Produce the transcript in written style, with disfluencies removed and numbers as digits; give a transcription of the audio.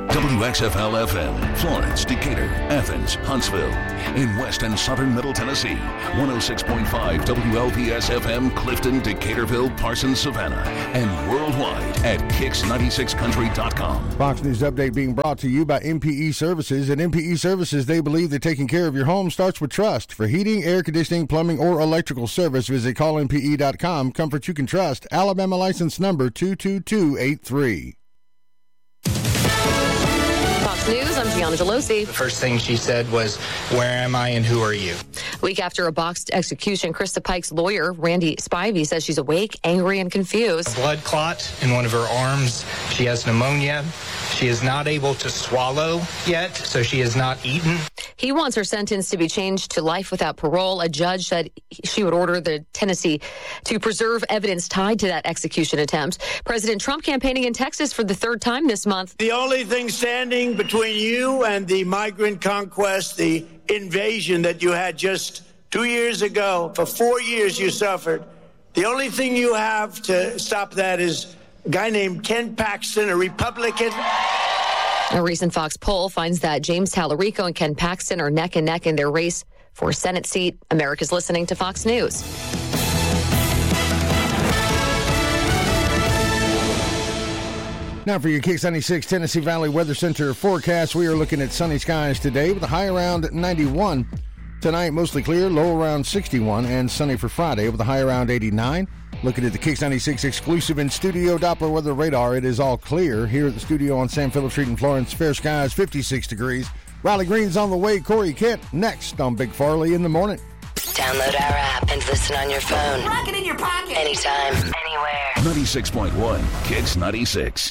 WXFL-FM, Florence, Decatur, Athens, Huntsville. In West and Southern Middle Tennessee, 106.5 WLPS-FM, Clifton, Decaturville, Parsons, Savannah. And worldwide at Kicks96country.com. Fox News Update being brought to you by MPE Services. At MPE Services, they believe that taking care of your home starts with trust. For heating, air conditioning, plumbing, or electrical service, visit callimpe.com. Comfort you can trust. Alabama license number 22283. Fox News, I'm Gianna Gelosi. The first thing she said was, "Where am I and who are you?" A week after a boxed execution, Krista Pike's lawyer, Randy Spivey, says she's awake, angry, and confused. Blood clot in one of her arms. She has pneumonia. She is not able to swallow yet, so she has not eaten. He wants her sentence to be changed to life without parole. A judge said she would order the Tennessee to preserve evidence tied to that execution attempt. President Trump campaigning in Texas for the third time this month. The only thing standing between you and the migrant conquest, the invasion that you had just 2 years ago, for 4 years you suffered, the only thing you have to stop that is a guy named Ken Paxton, a Republican. A recent Fox poll finds that James Tallarico and Ken Paxton are neck and neck in their race for a Senate seat. America's listening to Fox News. Now for your Kicks 96 Tennessee Valley Weather Center forecast, we are looking at sunny skies today with a high around 91. Tonight, mostly clear, low around 61, and sunny for Friday with a high around 89. Looking at the Kicks 96 exclusive in-studio Doppler weather radar, it is all clear here at the studio on Sam Phillips Street in Florence. Fair skies, 56 degrees. Riley Green's on the way. Corey Kent next on Big Farley in the Morning. Download our app and listen on your phone. Rock it in your pocket. Anytime, anywhere. 96.1 Kicks 96.